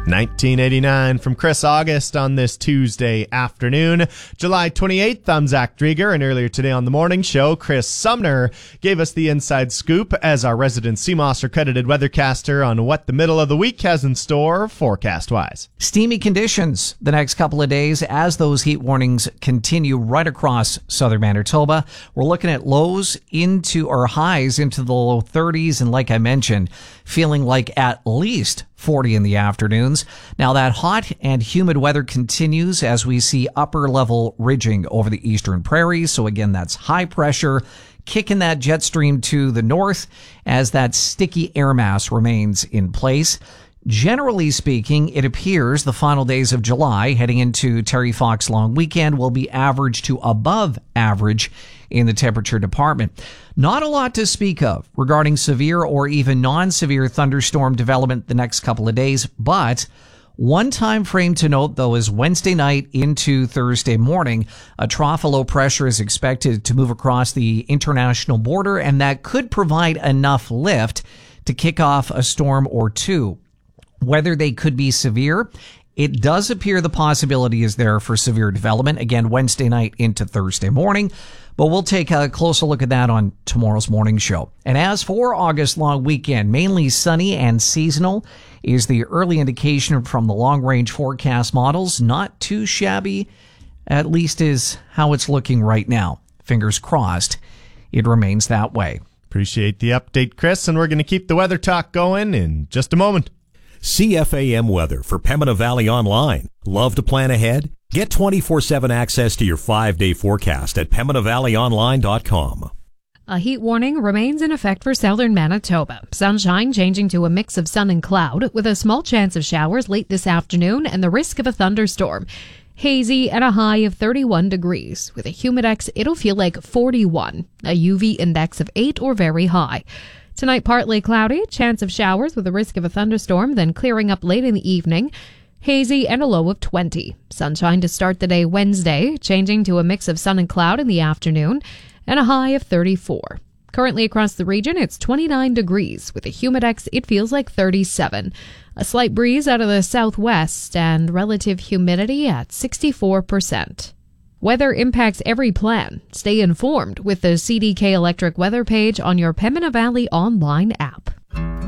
1989 from Chris August on this Tuesday afternoon. July 28th, I'm Zach Drieger, and earlier today on the morning show, Chris Sumner gave us the inside scoop as our resident CMOS accredited weathercaster on what the middle of the week has in store forecast-wise. Steamy conditions the next couple of days as those heat warnings continue right across southern Manitoba. We're looking at lows or highs into the low 30s, and like I mentioned, feeling like at least 40 in the afternoons. Now that hot and humid weather continues as we see upper level ridging over the eastern prairies. So again, that's high pressure kicking that jet stream to the north as that sticky air mass remains in place. Generally speaking, it appears the final days of July heading into Terry Fox long weekend will be average to above average in the temperature department. Not a lot to speak of regarding severe or even non-severe thunderstorm development the next couple of days, but one time frame to note, though, is Wednesday night into Thursday morning. A trough of low pressure is expected to move across the international border, and that could provide enough lift to kick off a storm or two. Whether they could be severe, it does appear the possibility is there for severe development, again, Wednesday night into Thursday morning. But we'll take a closer look at that on tomorrow's morning show. And as for August long weekend, mainly sunny and seasonal is the early indication from the long-range forecast models. Not too shabby, at least is how it's looking right now. Fingers crossed it remains that way. Appreciate the update, Chris, and we're going to keep the weather talk going in just a moment. CFAM weather for Pembina Valley Online. Love to plan ahead? Get 24/7 access to your 5-day forecast at PembinaValleyOnline.com. A heat warning remains in effect for southern Manitoba. Sunshine changing to a mix of sun and cloud with a small chance of showers late this afternoon and the risk of a thunderstorm. Hazy at a high of 31 degrees. With a humidex, it'll feel like 41. A UV index of 8 or very high. Tonight, partly cloudy, chance of showers with a risk of a thunderstorm, then clearing up late in the evening. Hazy and a low of 20. Sunshine to start the day Wednesday, changing to a mix of sun and cloud in the afternoon, and a high of 34. Currently across the region, it's 29 degrees. With a humidex, it feels like 37. A slight breeze out of the southwest and relative humidity at 64%. Weather impacts every plan. Stay informed with the CDK Electric weather page on your Pembina Valley online app.